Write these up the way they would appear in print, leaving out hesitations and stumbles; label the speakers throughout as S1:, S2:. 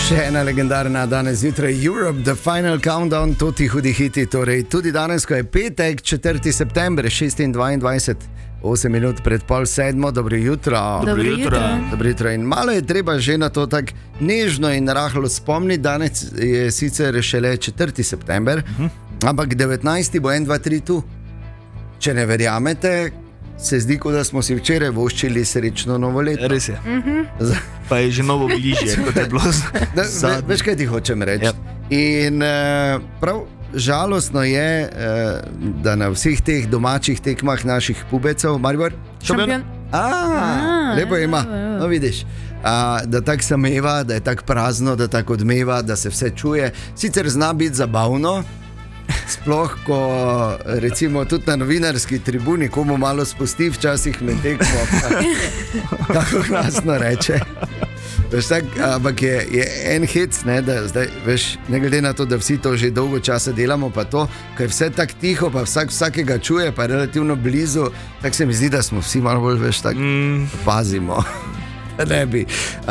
S1: Še ena legendarna danes zjutraj, Europe, The Final Countdown, toti hudi hiti. Torej, tudi danes, ko je petek, 4. september, 26, 8 minut pred pol sedmo, dobro jutro.
S2: Dobro jutro.
S1: Dobro jutro. In malo je treba že na to tako nežno in rahlo spomniti. Danes je sicer šele 4. september, ampak 19. bo 1, 2, 3 tu. Če ne verjamete, se zdi, kot da smo si včeraj voščili srečno novo leto.
S2: Res je. Pa je že novo bližje, kot je bilo zadnje.
S1: Veš, kaj ti hočem reči?
S2: Yep.
S1: In prav žalostno je, da na vseh teh domačih tekmah naših pubecov, Maribor?
S2: Šampion.
S1: Lepo ima, no vidiš. Da tako sameva, da je tako prazno, da tako odmeva, da se vse čuje. Sicer zna biti zabavno, sploh ko recimo tudi na novinarski tribuni komu malo spusti včasih med tekmo, kako glasno reče. Veš, tak, ampak je en hec, ne, da zdaj, veš, ne glede na to, da vsi to že dolgo časa delamo, pa to, ker je vse tako tiho, pa vsakega čuje, pa relativno blizu, tako se mi zdi, da smo vsi malo bolj, veš, tako pazimo, da ne bi.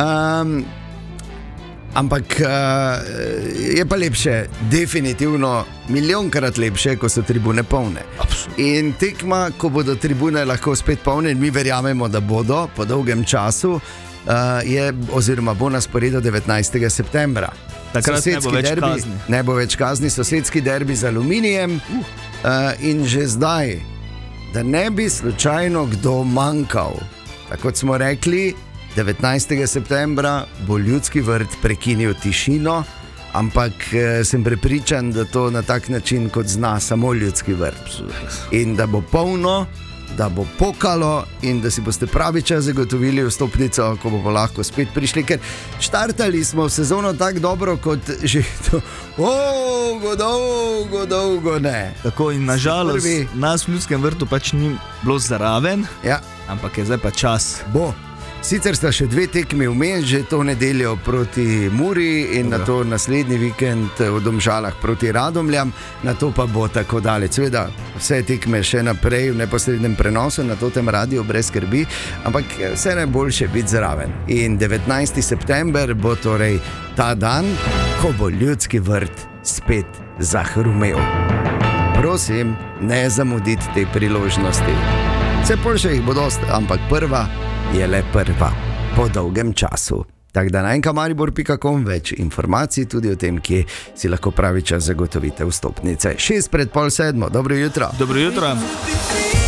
S1: Ampak je pa lepše, definitivno milijonkrat lepše, ko so tribune polne.
S2: Absolutno.
S1: In tekma, ko bodo tribune lahko spet polne, in mi verjamemo, da bodo po dolgem času, je oziroma bo na sporedu 19. septembra.
S2: Takrat ne bo več kazni.
S1: Ne bo več kazni, sosedski derbi z Aluminijem. In že zdaj, da ne bi slučajno kdo manjkal, tako kot smo rekli, 19. septembra bo Ljudski vrt prekinil tišino, ampak sem prepričan, da to na tak način, kot zna samo Ljudski vrt. In da bo polno, da bo pokalo in da si boste pravi čas zagotovili vstopnico, ko bomo lahko spet prišli, ker štartali smo v sezono tako dobro, kot že to dolgo ne.
S2: Tako in nažalost nas v Ljudskem vrtu pač ni bilo zraven,
S1: ja.
S2: Ampak je zdaj pa čas.
S1: Bo. Sicer sta še 2 tekmi vmes, že to nedeljo proti Muri in na to naslednji vikend v Domžalah proti Radomljam, na to pa bo tako daleč. Seveda vse tekme še naprej v neposrednem prenosu na tem radiju brez skrbi, ampak vse najboljše biti zraven. In 19. september bo torej ta dan, ko bo Ljudski vrt spet zahrumel. Prosim, ne zamuditi te priložnosti. Vse boljše jih bo dosti, ampak prva je le prva, po dolgem času. Tako da na enkamaribor.com več informacij tudi o tem, kje si lahko pravi čas zagotovite vstopnice. 6 pred pol sedmo, dobro jutro.
S2: Dobro jutro.